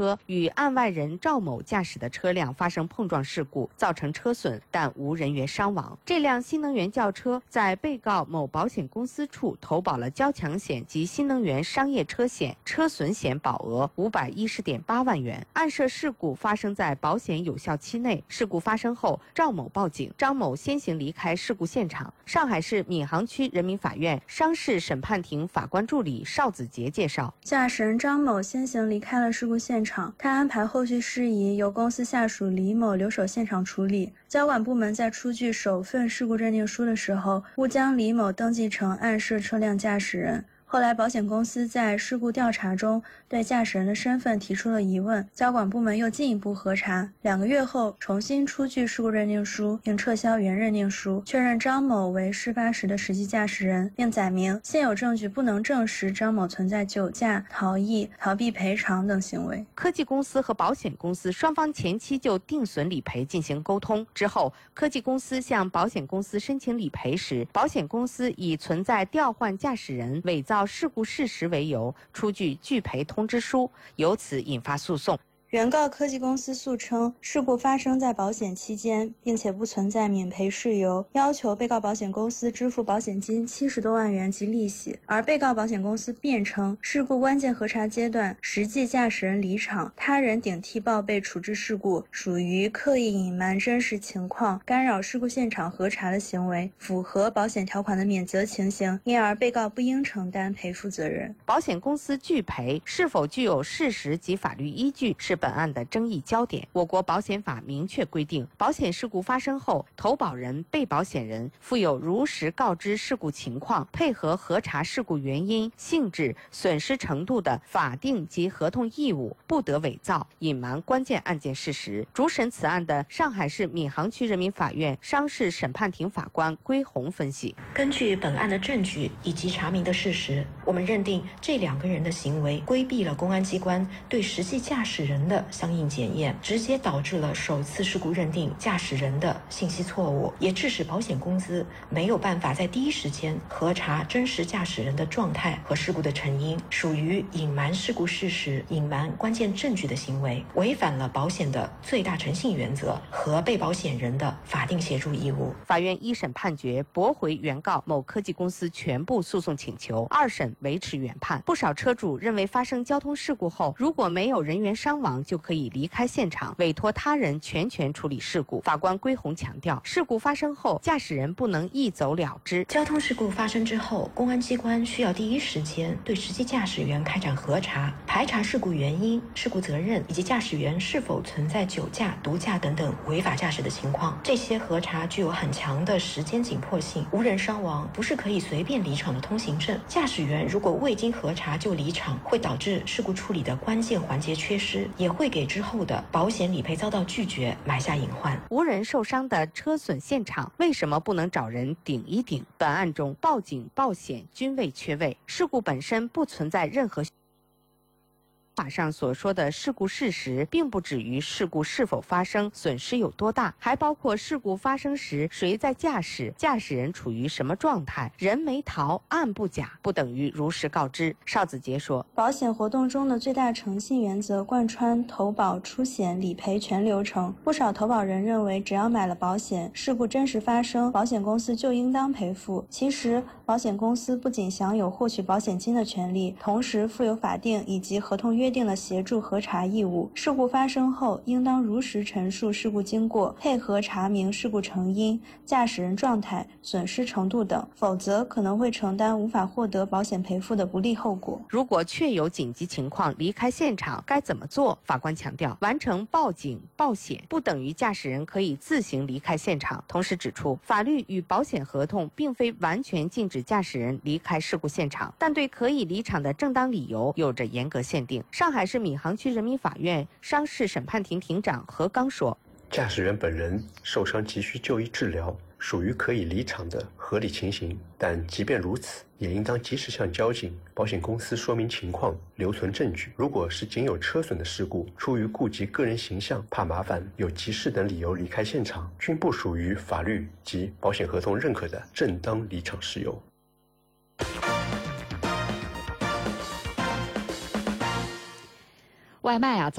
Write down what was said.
车与案外人赵某驾驶的车辆发生碰撞事故，造成车损，但无人员伤亡。这辆新能源轿车在被告某保险公司处投保了交强险及新能源商业车险车损险保额510.8万元。案涉事故发生在保险有效期内，事故发生后，赵某报警，张某先行离开事故现场。上海市闵行区人民法院商事审判庭法官助理邵子杰介绍， 驾驶人张某先行离开了事故现场，他安排后续事宜由公司下属李某留守现场处理。交管部门在出具首份事故认定书的时候，误将李某登记成案涉车辆驾驶人。后来，保险公司在事故调查中对驾驶人的身份提出了疑问，交管部门又进一步核查。2个月后，重新出具事故认定书，并撤销原认定书，确认张某为事发时的实际驾驶人，并载明现有证据不能证实张某存在酒驾、逃逸、逃避赔偿等行为。 科技公司和保险公司双方前期就定损理赔进行沟通，之后，科技公司向保险公司申请理赔时，保险公司以存在调换驾驶人、伪造事故事实为由，出具拒赔通知书，由此引发诉讼。 原告科技公司诉称，事故发生在保险期间，并且不存在免赔事由，要求被告保险公司支付保险金70多万元及利息。而被告保险公司辩称，事故关键核查阶段，实际驾驶人离场，他人顶替报备处置事故，属于刻意隐瞒真实情况，干扰事故现场核查的行为，符合保险条款的免责情形，因而被告不应承担赔付责任。 保险公司拒赔是否具有事实及法律依据，是本案的争议焦点。我国保险法明确规定，保险事故发生后，投保人、被保险人负有如实告知事故情况，配合核查事故原因、性质、损失程度的法定及合同义务，不得伪造、隐瞒关键案件事实。主审此案的上海市闵行区人民法院商事审判庭法官归红分析， 根据本案的证据以及查明的事实，我们认定这2个人的行为规避了公安机关对实际驾驶人的相应检验，直接导致了首次事故认定驾驶人的信息错误，也致使保险公司没有办法在第一时间核查真实驾驶人的状态和事故的成因，属于隐瞒事故事实、隐瞒关键证据的行为，违反了保险的最大诚信原则和被保险人的法定协助义务。 法院一审判决驳回原告某科技公司全部诉讼请求，2审维持原判。不少车主认为，发生交通事故后，如果没有人员伤亡，就可以离开现场，委托他人全权处理事故。法官归红强调，事故发生后，驾驶人不能一走了之。 交通事故发生之后，公安机关需要第一时间对实际驾驶员开展核查，排查事故原因、事故责任以及驾驶员是否存在酒驾、毒驾等等违法驾驶的情况。这些核查具有很强的时间紧迫性，无人伤亡不是可以随便离场的通行证。驾驶员如果未经核查就离场，会导致事故处理的关键环节缺失，也会给之后的保险理赔遭到拒绝埋下隐患。 无人受伤的车损现场，为什么不能找人顶一顶？本案中，报警、报险均未缺位，事故本身不存在任何法上所说的事故事实，并不止于事故是否发生、损失有多大，还包括事故发生时谁在驾驶、驾驶人处于什么状态、人没逃、案不假，不等于如实告知。邵子杰说， 保险活动中的最大诚信原则贯穿投保、出险、理赔全流程。不少投保人认为，只要买了保险，事故真实发生，保险公司就应当赔付。其实，保险公司不仅享有获取保险金的权利，同时负有法定以及合同约定的协助核查义务。事故发生后，应当如实陈述事故经过，配合查明事故成因、驾驶人状态、损失程度等，否则可能会承担无法获得保险赔付的不利后果。 如果确有紧急情况离开现场，该怎么做？法官强调，完成报警、报险不等于驾驶人可以自行离开现场。同时指出，法律与保险合同并非完全禁止驾驶人离开事故现场，但对可以离场的正当理由有着严格限定。上海市闵行区人民法院商事审判庭庭长何刚说， 驾驶员本人受伤急需就医治疗，属于可以离场的合理情形，但即便如此，也应当及时向交警、保险公司说明情况，留存证据。如果是仅有车损的事故，出于顾及个人形象、怕麻烦、有急事等理由离开现场，均不属于法律及保险合同认可的正当离场事由。 外卖